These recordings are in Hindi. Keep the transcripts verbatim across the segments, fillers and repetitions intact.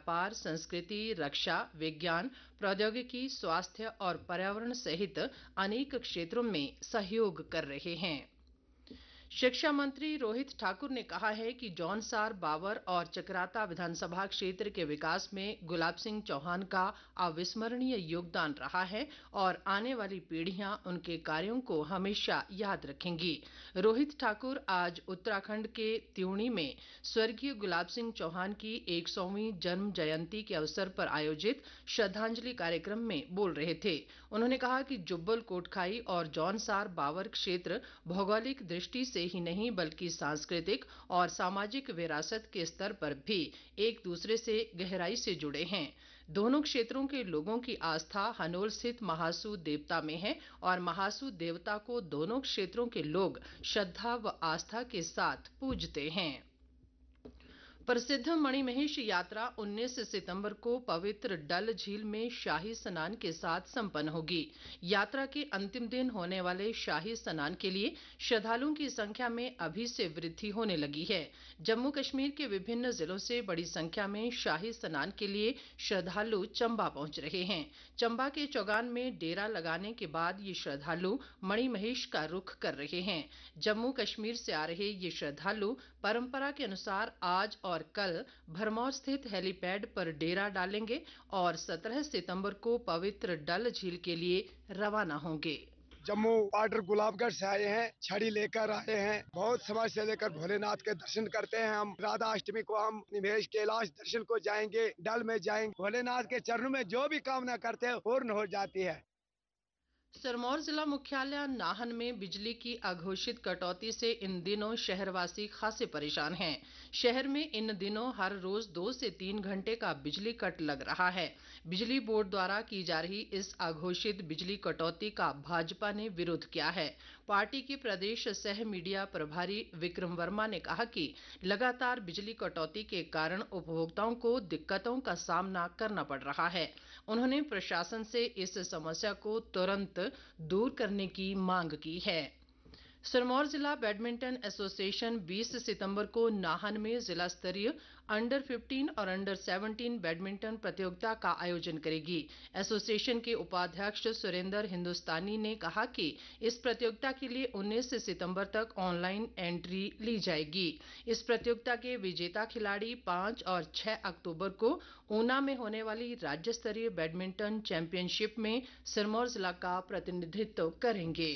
व्यापार, संस्कृति, रक्षा, विज्ञान, प्रौद्योगिकी, स्वास्थ्य और पर्यावरण सहित अनेक क्षेत्रों में सहयोग कर रहे हैं। शिक्षा मंत्री रोहित ठाकुर ने कहा है कि जौनसार, बावर और चकराता विधानसभा क्षेत्र के विकास में गुलाब सिंह चौहान का अविस्मरणीय योगदान रहा है और आने वाली पीढ़ियां उनके कार्यों को हमेशा याद रखेंगी। रोहित ठाकुर आज उत्तराखंड के त्यूणी में स्वर्गीय गुलाब सिंह चौहान की एक सौवीं जन्म जयंती के अवसर पर आयोजित श्रद्धांजलि कार्यक्रम में बोल रहे थे। उन्होंने कहा कि जुब्बल कोटखाई और जौनसार बावर क्षेत्र भौगोलिक दृष्टि से ही नहीं बल्कि सांस्कृतिक और सामाजिक विरासत के स्तर पर भी एक दूसरे से गहराई से जुड़े हैं। दोनों क्षेत्रों के लोगों की आस्था हनोल स्थित महासू देवता में है और महासू देवता को दोनों क्षेत्रों के लोग श्रद्धा व आस्था के साथ पूजते हैं। प्रसिद्ध मणिमहेश यात्रा उन्नीस सितंबर को पवित्र डल झील में शाही स्नान के साथ संपन्न होगी। यात्रा के अंतिम दिन होने वाले शाही स्नान के लिए श्रद्धालुओं की संख्या में अभी से वृद्धि होने लगी है। जम्मू कश्मीर के विभिन्न जिलों से बड़ी संख्या में शाही स्नान के लिए श्रद्धालु चंबा पहुंच रहे हैं। चंबा के चौगान में डेरा लगाने के बाद ये श्रद्धालु मणिमहेश का रुख कर रहे हैं। जम्मू कश्मीर से आ रहे ये श्रद्धालु परंपरा के अनुसार आज और कल भरमौर स्थित हेलीपैड पर डेरा डालेंगे और सत्रह सितंबर को पवित्र डल झील के लिए रवाना होंगे। जम्मू बॉर्डर गुलाबगढ़ से आए हैं, छड़ी लेकर आए हैं। बहुत समय से लेकर भोलेनाथ के दर्शन करते हैं। हम राधा अष्टमी को हम निवेश कैलाश दर्शन को जाएंगे, डल में जाएंगे। भोलेनाथ के चरणों में जो भी कामना करते हैं पूर्ण हो जाती है। सिरमौर जिला मुख्यालय नाहन में बिजली की अघोषित कटौती से इन दिनों शहरवासी खासे परेशान हैं। शहर में इन दिनों हर रोज दो से तीन घंटे का बिजली कट लग रहा है। बिजली बोर्ड द्वारा की जा रही इस अघोषित बिजली कटौती का भाजपा ने विरोध किया है। पार्टी के प्रदेश सह मीडिया प्रभारी विक्रम वर्मा ने कहा कि लगातार बिजली कटौती के कारण उपभोक्ताओं को दिक्कतों का सामना करना पड़ रहा है। उन्होंने प्रशासन से इस समस्या को तुरंत दूर करने की मांग की है। सिरमौर जिला बैडमिंटन एसोसिएशन बीस सितंबर को नाहन में जिला स्तरीय अंडर पंद्रह और अंडर सत्रह बैडमिंटन प्रतियोगिता का आयोजन करेगी। एसोसिएशन के उपाध्यक्ष सुरेंद्र हिंदुस्तानी ने कहा कि इस प्रतियोगिता के लिए उन्नीस सितंबर तक ऑनलाइन एंट्री ली जाएगी। इस प्रतियोगिता के विजेता खिलाड़ी पाँच और छह अक्टूबर को ऊना में होने वाली राज्य स्तरीय बैडमिंटन चैंपियनशिप में सिरमौर जिला का प्रतिनिधित्व करेंगे।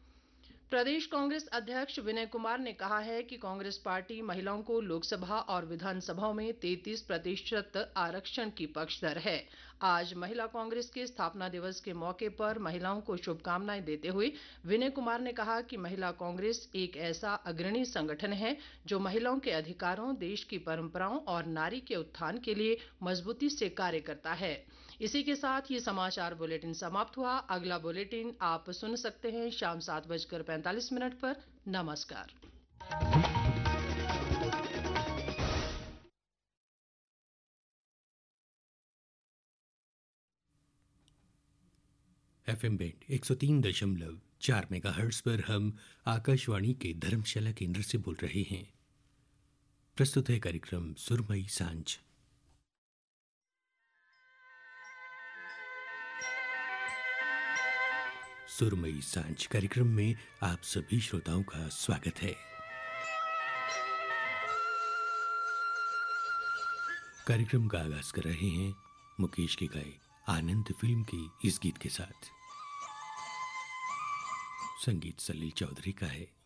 प्रदेश कांग्रेस अध्यक्ष विनय कुमार ने कहा है कि कांग्रेस पार्टी महिलाओं को लोकसभा और विधानसभाओं में तैंतीस प्रतिशत आरक्षण की पक्षधर है। आज महिला कांग्रेस के स्थापना दिवस के मौके पर महिलाओं को शुभकामनाएं देते हुए विनय कुमार ने कहा कि महिला कांग्रेस एक ऐसा अग्रणी संगठन है जो महिलाओं के अधिकारों, देश की परंपराओं और नारी के उत्थान के लिए मजबूती से कार्य करता है। इसी के साथ ये समाचार बुलेटिन समाप्त हुआ। अगला बुलेटिन आप सुन सकते हैं शाम सात बजकर पैंतालीस मिनट पर। नमस्कार। एफएम बैंड एक सौ तीन दशमलव चार मेगाहर्ट्ज पर हम आकाशवाणी के धर्मशाला केंद्र से बोल रहे हैं। प्रस्तुत है कार्यक्रम सुरमई सांझ। सुरमई सांझ कार्यक्रम में आप सभी श्रोताओं का स्वागत है। कार्यक्रम का आगाज कर रहे हैं मुकेश की गाए आनंद फिल्म के इस गीत के साथ। संगीत सलील चौधरी का है।